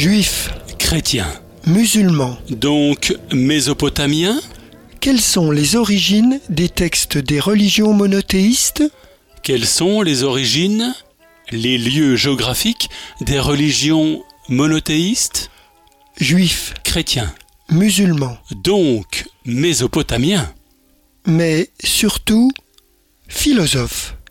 Juifs, chrétiens, musulmans. donc mésopotamiens, Quelles sont les origines des textes des religions monothéistes? quelles sont les origines, les lieux géographiques des religions monothéistes, Juifs, chrétiens, musulmans, donc mésopotamiens. mais surtout philosophes.